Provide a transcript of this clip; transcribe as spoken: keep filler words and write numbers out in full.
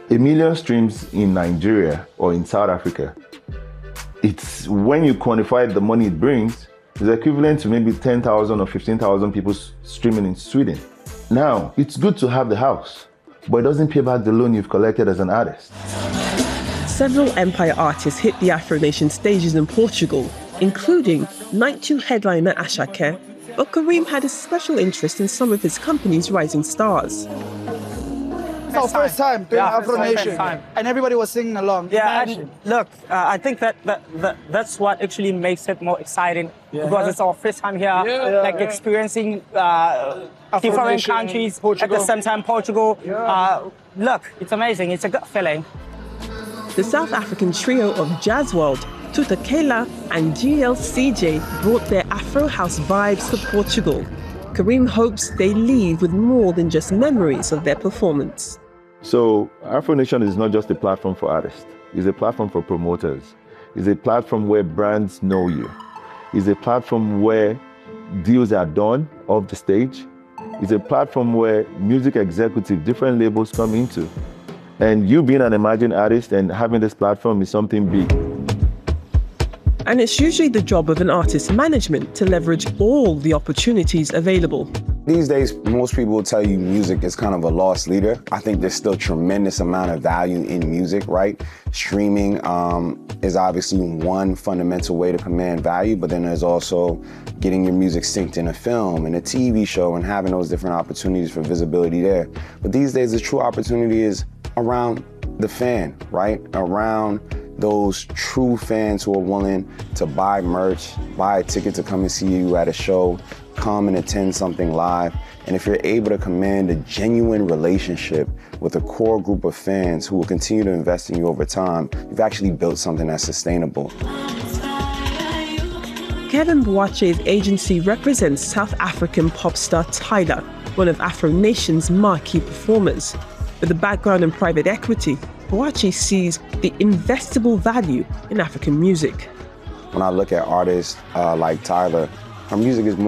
A million streams in Nigeria or in South Africa, it's when you quantify the money it brings, it's equivalent to maybe ten thousand or fifteen thousand people streaming in Sweden. Now, it's good to have the house, but it doesn't pay back the loan you've collected as an artist. Several Empire artists hit the Afro Nation stages in Portugal, including night two headliner Asake, but Kareem had a special interest in some of his company's rising stars. It's our first time doing yeah, Afro Nation, and everybody was singing along. Yeah, and look, uh, I think that, that, that that's what actually makes it more exciting, yeah. because it's our first time here, yeah. like yeah. experiencing uh, different countries Portugal. At the same time. Portugal, yeah. uh, look, it's amazing. It's a good feeling. The South African trio of Jazzworld, Tuta Kela and G L C J brought their Afro house vibes to Portugal. Kareem hopes they leave with more than just memories of their performance. So Afro Nation is not just a platform for artists. It's a platform for promoters. It's a platform where brands know you. It's a platform where deals are done off the stage. It's a platform where music executives, different labels come into. And you being an emerging artist and having this platform is something big. And it's usually the job of an artist's management to leverage all the opportunities available. These days, most people will tell you music is kind of a lost leader. I think there's still tremendous amount of value in music, right? Streaming um, is obviously one fundamental way to command value, but then there's also getting your music synced in a film and a T V show and having those different opportunities for visibility there. But these days, the true opportunity is around the fan, right? Around those true fans who are willing to buy merch, buy a ticket to come and see you at a show, come and attend something live. And if you're able to command a genuine relationship with a core group of fans who will continue to invest in you over time, you've actually built something that's sustainable. Kevin Boache's agency represents South African pop star Tyler, one of Afro Nation's marquee performers. With a background in private equity, Boache sees the investable value in African music. When I look at artists uh, like Tyler, her music is more